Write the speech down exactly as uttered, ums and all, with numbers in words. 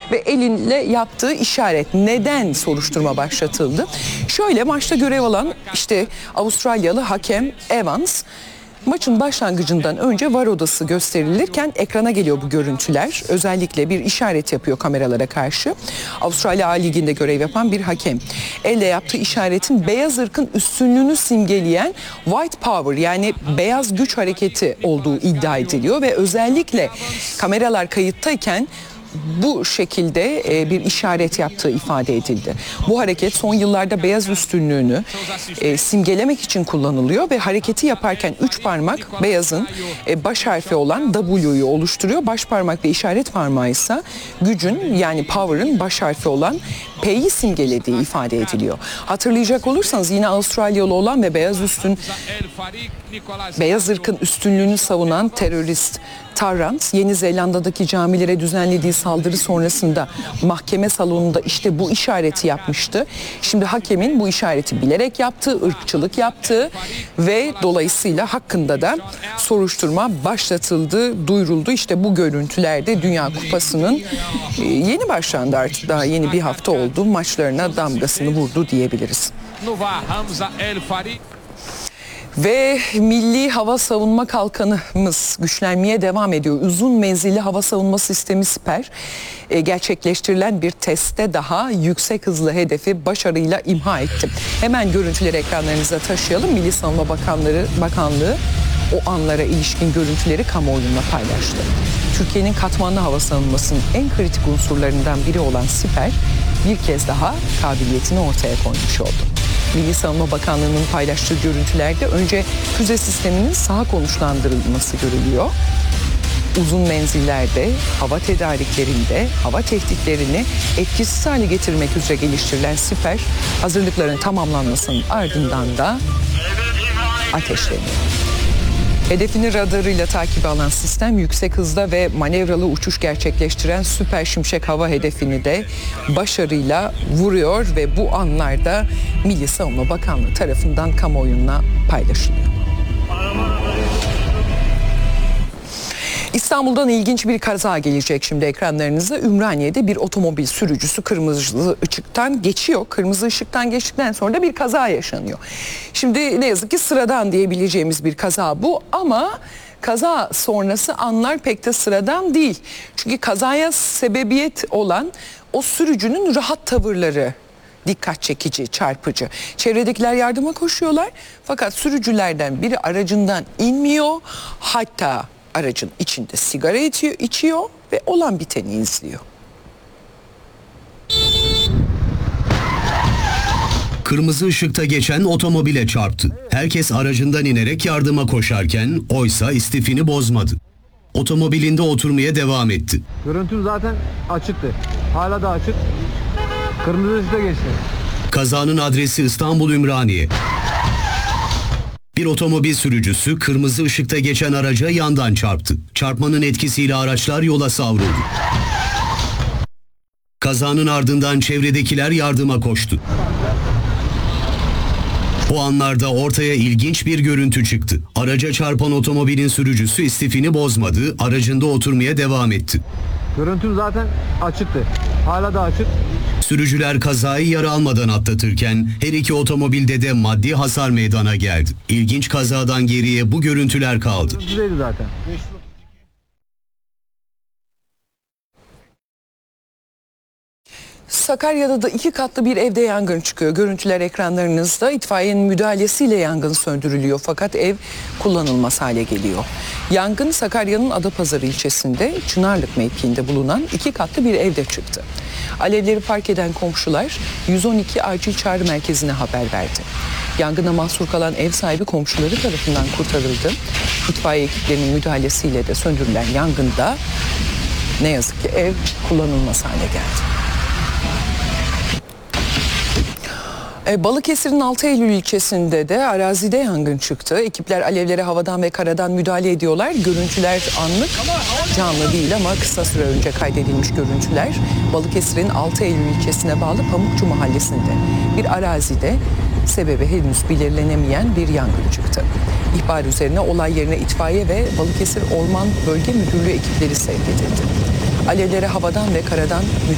ve elinle yaptığı işaret. Neden soruşturma başlatıldı? Şöyle, maçta görev alan işte Avustralyalı hakem Evans, maçın başlangıcından önce VAR odası gösterilirken ekrana geliyor bu görüntüler. Özellikle bir işaret yapıyor kameralara karşı. Avustralya A Ligi'nde görev yapan bir hakem. Elle yaptığı işaretin beyaz ırkın üstünlüğünü simgeleyen white power, yani beyaz güç hareketi olduğu iddia ediliyor ve özellikle kameralar kayıttayken bu şekilde bir işaret yaptığı ifade edildi. Bu hareket son yıllarda beyaz üstünlüğünü e, simgelemek için kullanılıyor ve hareketi yaparken üç parmak beyazın e, baş harfi olan W'yu oluşturuyor. Baş parmak ve işaret parmağı ise gücün, yani power'ın baş harfi olan P'yi simgelediği ifade ediliyor. Hatırlayacak olursanız yine Avustralyalı olan ve beyaz üstün beyaz ırkın üstünlüğünü savunan terörist Tarrant, Yeni Zelanda'daki camilere düzenlediği saldırı sonrasında mahkeme salonunda işte bu işareti yapmıştı. Şimdi hakemin bu işareti bilerek yaptığı, ırkçılık yaptığı ve dolayısıyla hakkında da soruşturma başlatıldı, duyuruldu. İşte bu görüntülerde Dünya Kupası'nın yeni başlandı, artık daha yeni bir hafta oldu, maçlarına damgasını vurdu diyebiliriz. Ve Milli Hava Savunma Kalkanımız güçlenmeye devam ediyor. Uzun menzilli hava savunma sistemi Siper e, gerçekleştirilen bir testte daha yüksek hızlı hedefi başarıyla imha etti. Hemen görüntüleri ekranlarınıza taşıyalım. Milli Savunma Bakanları, Bakanlığı o anlara ilişkin görüntüleri kamuoyuyla paylaştı. Türkiye'nin katmanlı hava savunmasının en kritik unsurlarından biri olan Siper bir kez daha kabiliyetini ortaya koymuş oldu. Milli Savunma Bakanlığı'nın paylaştığı görüntülerde önce füze sisteminin saha konuşlandırılması görülüyor. Uzun menzillerde, hava tedariklerinde, hava tehditlerini etkisiz hale getirmek üzere geliştirilen Siper, hazırlıkların tamamlanmasının ardından da ateşleniyor. Hedefini radarıyla takibe alan sistem yüksek hızda ve manevralı uçuş gerçekleştiren Süper Şimşek hava hedefini de başarıyla vuruyor ve bu anlarda Milli Savunma Bakanlığı tarafından kamuoyuna paylaşılıyor. İstanbul'dan ilginç bir kaza gelecek şimdi ekranlarınıza. Ümraniye'de bir otomobil sürücüsü kırmızı ışıktan geçiyor. Kırmızı ışıktan geçtikten sonra da bir kaza yaşanıyor. Şimdi ne yazık ki sıradan diyebileceğimiz bir kaza bu, ama kaza sonrası anlar pek de sıradan değil. Çünkü kazaya sebebiyet olan o sürücünün rahat tavırları dikkat çekici, çarpıcı. Çevredekiler yardıma koşuyorlar fakat sürücülerden biri aracından inmiyor. Hatta aracın içinde sigara içiyor, içiyor ve olan biteni izliyor. Kırmızı ışıkta geçen otomobile çarptı. Herkes aracından inerek yardıma koşarken oysa istifini bozmadı. Otomobilinde oturmaya devam etti. Görüntüm zaten açıktı. Hala da açık. Kırmızı ışıkta geçti. Kazanın adresi İstanbul Ümraniye. Bir otomobil sürücüsü kırmızı ışıkta geçen araca yandan çarptı. Çarpmanın etkisiyle araçlar yola savruldu. Kazanın ardından çevredekiler yardıma koştu. O anlarda ortaya ilginç bir görüntü çıktı. Araca çarpan otomobilin sürücüsü istifini bozmadı, aracında oturmaya devam etti. Görüntüm zaten açıktı. Hala da açık. Sürücüler kazayı yara almadan atlatırken her iki otomobilde de maddi hasar meydana geldi. İlginç kazadan geriye bu görüntüler kaldı. Görüntüdeydi zaten. Sakarya'da da iki katlı bir evde yangın çıkıyor. Görüntüler ekranlarınızda. İtfaiyenin müdahalesiyle yangın söndürülüyor fakat ev kullanılmaz hale geliyor. Yangın Sakarya'nın Adapazarı ilçesinde Çınarlık mevkiinde bulunan iki katlı bir evde çıktı. Alevleri fark eden komşular yüz on iki acil çağrı merkezine haber verdi. Yangına mahsur kalan ev sahibi komşuları tarafından kurtarıldı. İtfaiye ekiplerinin müdahalesiyle de söndürülen yangında ne yazık ki ev kullanılmaz hale geldi. Balıkesir'in altı Eylül ilçesinde de arazide yangın çıktı. Ekipler alevlere havadan ve karadan müdahale ediyorlar. Görüntüler anlık, canlı değil ama kısa süre önce kaydedilmiş görüntüler. Balıkesir'in altı Eylül ilçesine bağlı Pamukçu mahallesinde bir arazide sebebi henüz belirlenemeyen bir yangın çıktı. İhbar üzerine olay yerine itfaiye ve Balıkesir Orman Bölge Müdürlüğü ekipleri sevk edildi. Alevlere havadan ve karadan